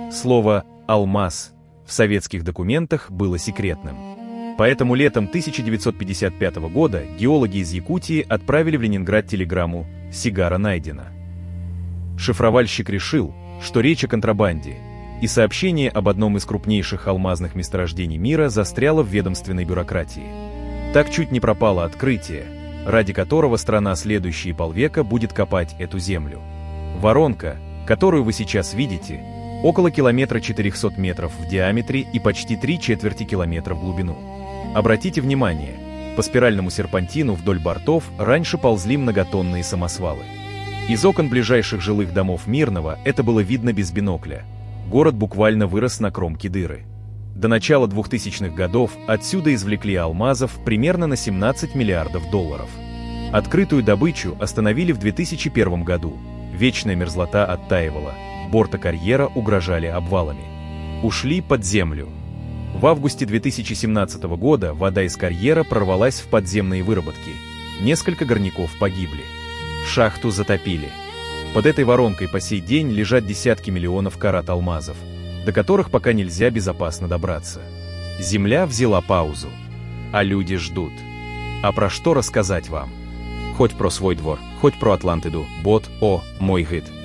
Слово «алмаз» в советских документах было секретным. Поэтому летом 1955 года геологи из Якутии отправили в Ленинград телеграмму «Сигара найдена». Шифровальщик решил, что речь о контрабанде, и сообщение об одном из крупнейших алмазных месторождений мира застряло в ведомственной бюрократии. Так чуть не пропало открытие, ради которого страна следующие полвека будет копать эту землю. Воронка, которую вы сейчас видите, около километра 400 метров в диаметре и почти 3/4 километра в глубину. Обратите внимание, по спиральному серпантину вдоль бортов раньше ползли многотонные самосвалы. Из окон ближайших жилых домов Мирного это было видно без бинокля. Город буквально вырос на кромке дыры. До начала 2000-х годов отсюда извлекли алмазов примерно на 17 миллиардов долларов. Открытую добычу остановили в 2001 году. Вечная мерзлота оттаивала, борта карьера угрожали обвалами. Ушли под землю. В августе 2017 года вода из карьера прорвалась в подземные выработки. Несколько горняков погибли. Шахту затопили. Под этой воронкой по сей день лежат десятки миллионов карат алмазов, до которых пока нельзя безопасно добраться. Земля взяла паузу, а люди ждут. А про что рассказать вам? Хоть про свой двор, хоть про Атлантиду, бот, о, мой гид.